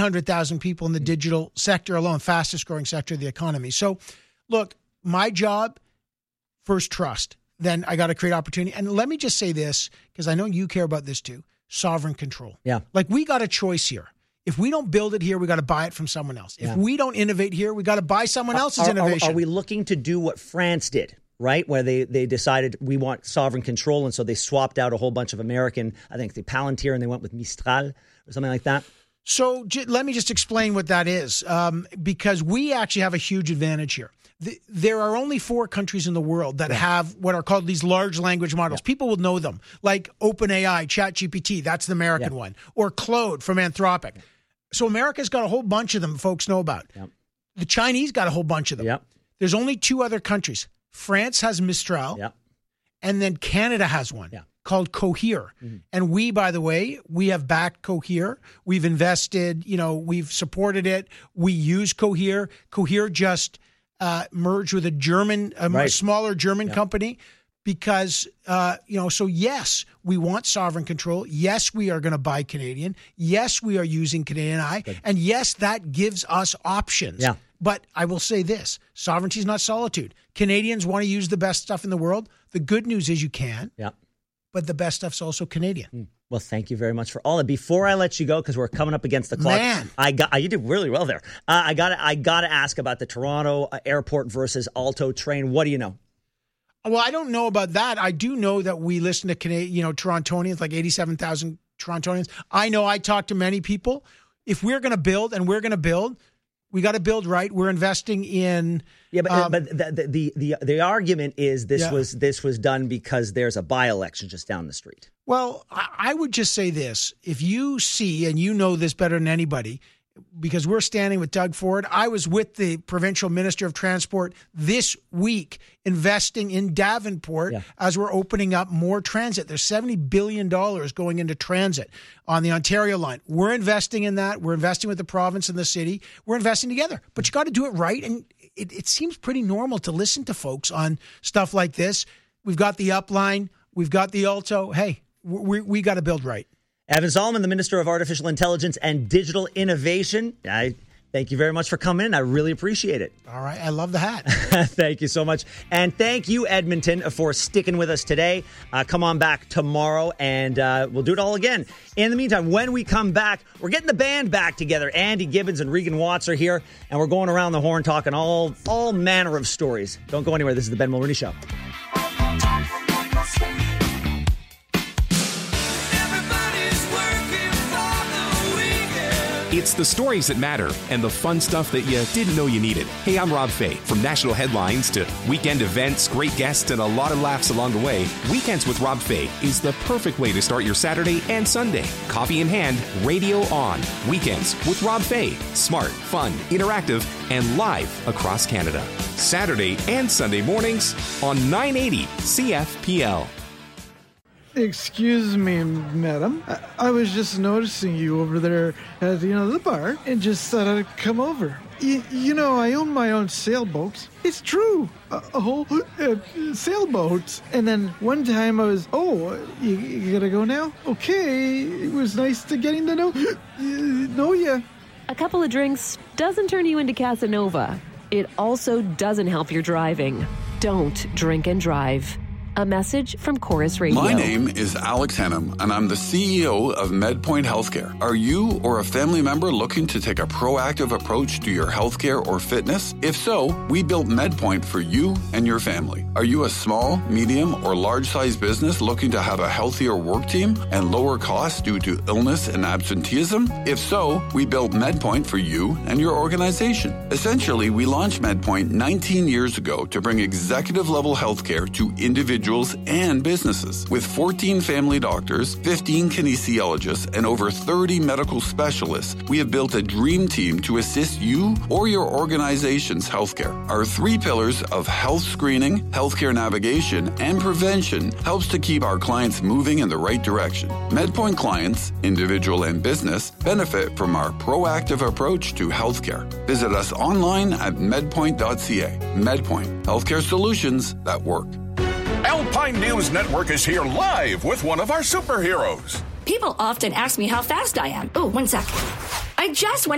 300,000 people in the digital sector alone, fastest growing sector of the economy. So, look, my job, first trust. Then I got to create opportunity. And let me just say this, because I know you care about this too, sovereign control. Yeah. Like, we got a choice here. If we don't build it here, we got to buy it from someone else. If we don't innovate here, we got to buy someone else's innovation. Are we looking to do what France did, right? Where they decided we want sovereign control, and so they swapped out a whole bunch of American, I think the Palantir, and they went with Mistral or something like that? So let me just explain what that is, because we actually have a huge advantage here. There are only 4 countries in the world that have what are called these large language models. People will know them, like OpenAI, ChatGPT, that's the American one, or Claude from Anthropic. So America's got a whole bunch of them folks know about. The Chinese got a whole bunch of them. There's only 2 other countries. France has Mistral, and then Canada has one called Cohere. And we, by the way, we have backed Cohere. We've invested, we've supported it. We use Cohere. Cohere just merged with a smaller German company because, so yes, we want sovereign control. Yes, we are going to buy Canadian. Yes, we are using Canadian AI. And yes, that gives us options. But I will say this, sovereignty is not solitude. Canadians want to use the best stuff in the world. The good news is you can, but the best stuff's also Canadian. Well, thank you very much for all that. Before I let you go, because we're coming up against the clock, you did really well there. I got to ask about the Toronto airport versus Alto train. What do you know? Well, I don't know about that. I do know that we listen to Torontonians, like 87,000 Torontonians. I know I talk to many people. If we're going to build, we got to build right. We're investing in. Yeah, but the argument is this was done because there's a by-election just down the street. Well, I would just say this. If you see, and you know this better than anybody, because we're standing with Doug Ford. I was with the provincial minister of transport this week investing in Davenport as we're opening up more transit. There's $70 billion going into transit on the Ontario line. We're investing in that. We're investing with the province and the city. We're investing together. But you got to do it right. And it seems pretty normal to listen to folks on stuff like this. We've got the upline. We've got the Alto. Hey, we got to build right. Evan Solomon, the Minister of Artificial Intelligence and Digital Innovation. I thank you very much for coming in. I really appreciate it. All right. I love the hat. Thank you so much. And thank you, Edmonton, for sticking with us today. Come on back tomorrow, and we'll do it all again. In the meantime, when we come back, we're getting the band back together. Andy Gibbons and Regan Watts are here, and we're going around the horn talking all manner of stories. Don't go anywhere. This is the Ben Mulroney Show. It's the stories that matter and the fun stuff that you didn't know you needed. Hey, I'm Rob Fay. From national headlines to weekend events, great guests, and a lot of laughs along the way, Weekends with Rob Fay is the perfect way to start your Saturday and Sunday. Coffee in hand, radio on. Weekends with Rob Fay. Smart, fun, interactive, and live across Canada. Saturday and Sunday mornings on 980 CFPL. Excuse me, madam. I was just noticing you over there at the bar and just thought I'd come over. I own my own sailboat. It's true. A whole sailboat. And then one time I was, you gotta go now? Okay, it was nice to getting to know you. A couple of drinks doesn't turn you into Casanova. It also doesn't help your driving. Don't drink and drive. A message from Chorus Radio. My name is Alex Hannum, and I'm the CEO of MedPoint Healthcare. Are you or a family member looking to take a proactive approach to your healthcare or fitness? If so, we built MedPoint for you and your family. Are you a small, medium, or large-sized business looking to have a healthier work team and lower costs due to illness and absenteeism? If so, we built MedPoint for you and your organization. Essentially, we launched MedPoint 19 years ago to bring executive-level healthcare to individuals and businesses. With 14 family doctors, 15 kinesiologists, and over 30 medical specialists, we have built a dream team to assist you or your organization's healthcare. Our 3 pillars of health screening, healthcare navigation, and prevention helps to keep our clients moving in the right direction. MedPoint clients, individual and business, benefit from our proactive approach to healthcare. Visit us online at medpoint.ca. MedPoint, healthcare solutions that work. Alpine News Network is here live with one of our superheroes. People often ask me how fast I am. Oh, one sec. I just went